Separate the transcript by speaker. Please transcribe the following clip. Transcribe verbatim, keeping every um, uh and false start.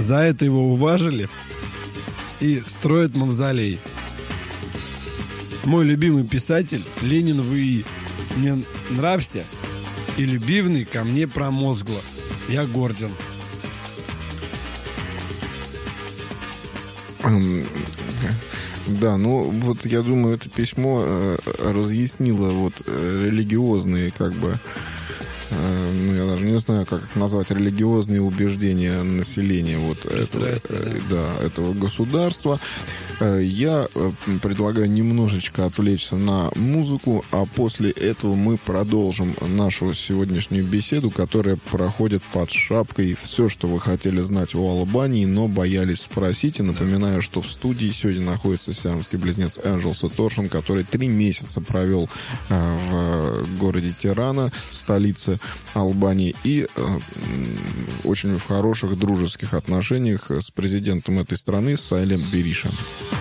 Speaker 1: За это его уважили и строят мавзолей. Мой любимый писатель Ленин В И. Мне нравься и любивный ко мне промозгло. Я горден.
Speaker 2: Да, ну вот я думаю, это письмо э, разъяснило вот э, религиозные как бы, э, ну я даже не знаю, как их назвать, религиозные убеждения населения вот этого, э, да, этого государства. Э, я э, предлагаю немножечко отвлечься на музыку, а после этого мы продолжим нашу сегодняшнюю беседу, которая проходит под шапкой «Все, что вы хотели знать о Албании, но боялись спросить». И напоминаю, что в студии сегодня находится сиамский близнец Энджел Саторшин, который три месяца провел э, в городе Тирана, столице Албании, и э, очень в хороших дружеских отношениях с президентом этой страны Сайлем Беришем.